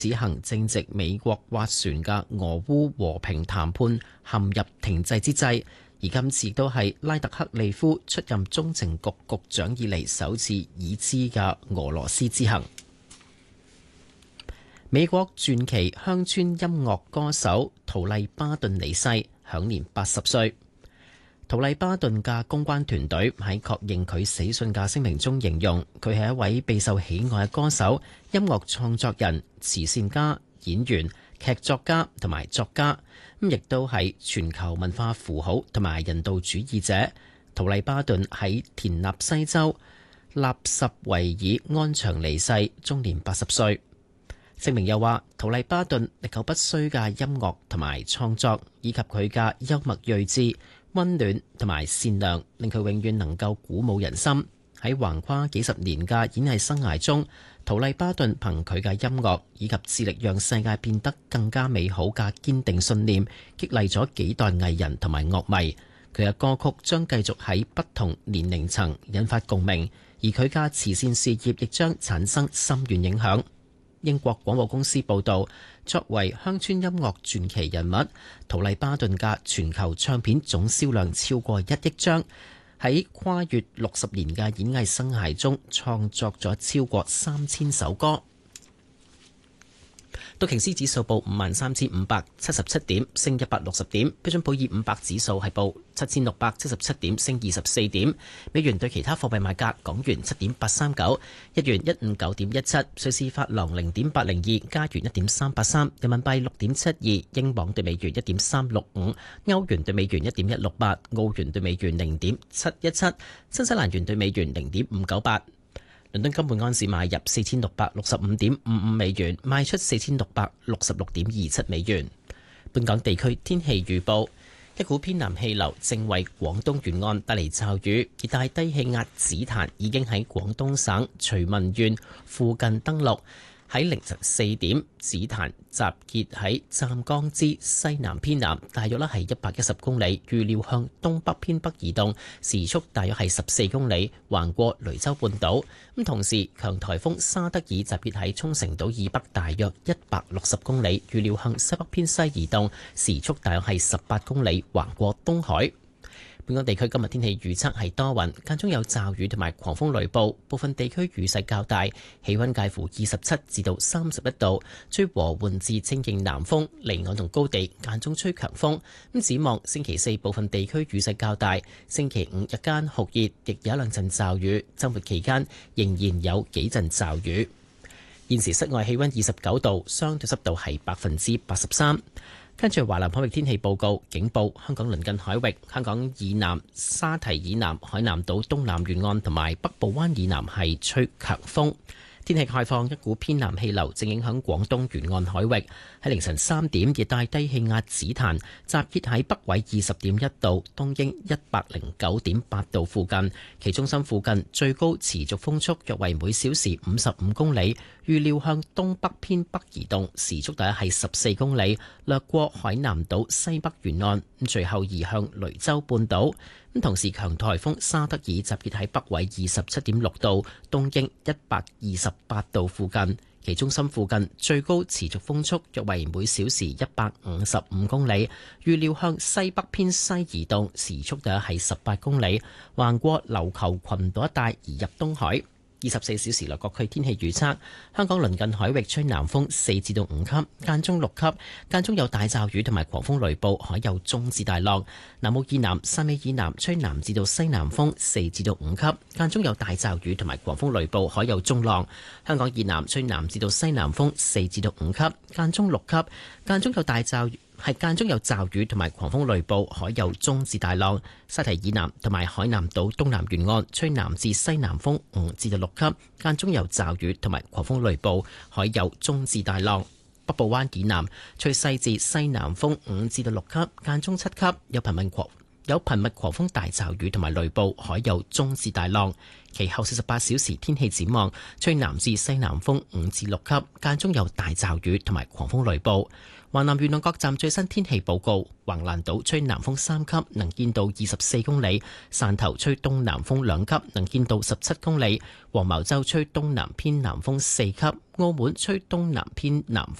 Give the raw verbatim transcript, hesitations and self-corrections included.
此行正值美國斡旋嘅俄烏和平談判陷入停滯之際，而今次亦都係拉特克利夫出任中情局局長以嚟首次已知嘅俄羅斯之行。美國傳奇鄉村音樂歌手圖麗巴頓離世，享年八十歲。圖麗巴頓嘅公關團隊喺確認佢死訊嘅聲明中形容，佢係一位備受喜愛嘅歌手、音樂創作人、慈善家、演員、劇作家同埋作家，咁亦都係全球文化符號同埋人道主義者。圖麗巴頓喺田納西州納什維爾安詳離世，終年八十歲。聲明又話，圖麗巴頓歷久不衰嘅音樂同埋創作，以及佢嘅幽默睿智、溫暖同埋善良，令佢永遠能夠鼓舞人心。喺橫跨幾十年嘅演藝生涯中，圖麗巴頓憑佢嘅音樂以及致力讓世界變得更加美好嘅堅定信念，激勵咗幾代藝人同埋樂迷。佢嘅歌曲將繼續喺不同年齡層引發共鳴，而佢嘅慈善事業亦將產生深遠影響。英國廣播公司報導，作為鄉村音樂傳奇人物，圖麗巴頓嘅全球唱片總銷量超過一億張，喺跨越六十年嘅演藝生涯中創作咗超過三千首歌。道瓊斯指數報五萬三千五百七十七點，升一百六十點。標準普爾五百指數係報七千六百七十七點，升二十四點。美元對其他貨幣賣價：港元七點八三九，日元一五九點一七，瑞士法郎零點八零二，加元一點三八三，人民幣六點七二，英鎊對美元一點三六五，歐元對美元一點一六八，澳元對美元零點七一七，新西蘭元對美元零點五九八。倫敦金每安士買入四千六百六十五點五五美元，賣出四千六百六十六點二七美元。本港地區天氣預報：一股偏南氣流正為廣東沿岸帶嚟驟雨，熱帶低氣壓紫檀已經喺廣東省徐聞縣附近登陸。喺凌晨四點，紫檀集結喺湛江之西南偏南，大約咧係一百一十公里，預料向東北偏北移動，時速大約係十四公里，橫過雷州半島。咁同時，強颱風沙德爾集結喺沖繩島以北大約一百六十公里，預料向西北偏西移動，時速大約係十八公里，橫過東海。本港地區今日天氣預測係多雲，間中有驟雨同埋狂風雷暴，部分地區雨勢較大，氣溫介乎二十七至到三十一度，吹和緩至清勁南風，離岸同高地間中吹強風。咁展望星期四部分地區雨勢較大，星期五日間酷熱，亦有一兩陣驟雨，週末期間仍然有幾陣驟雨。現時室外氣溫二十九度，相對濕度係百分之八十三。跟住華南海域天氣報告，警報香港鄰近海域、香港以南、沙堤以南、海南島東南沿岸同埋北部灣以南係吹強風。天氣概況，一股偏南氣流正影響廣東沿岸海域。喺凌晨三點，熱帶低氣壓紫檀集結喺北緯二十點一度、東經一百零九點八度附近，其中心附近最高持續風速約為每小時五十五公里，預料向東北偏北移動，時速大約係十四公里，掠過海南島西北沿岸，咁隨後移向雷州半島。咁同時，強颱風沙德爾集結喺北緯二十七點六度、東經一百二十八度附近，其中心附近最高持續風速約為每小時一百五十五公里，預料向西北偏西移動，時速大約係十八公里，橫過琉球群島一帶移入東海。二十四小時內各區天氣預測：香港鄰近海域吹南風四至到五級，間中六級，間中有大驟雨同埋狂風雷暴，海有中至大浪。南澳以南、汕尾以南吹南至到西南風四至到五級，間中有大驟雨同埋狂風雷暴，海有中浪。香港以南吹南至到西南風四至到五級，間中六級，間中有大驟雨。係間中有驟雨同埋狂風雷暴，海有中至大浪。沙堤以南同埋海南島東南沿岸吹南至西南風五至到六級，間中有驟雨同埋狂風雷暴，海有中至大浪。北部灣以南吹西至西南風五至到六級，間中七級，有頻密狂有頻密狂風大驟雨同埋雷暴，海有中至大浪。其後四十八小時天氣展望，吹南至西南風五至六級，間中有大驟雨同埋狂風雷暴。華南沿岸各站最新天氣報告：橫瀾島吹南風三級，能見度二十四公里；汕頭吹東南風兩級，能見度十七公里；黃茅洲吹東南偏南風四級；澳門吹東南偏南風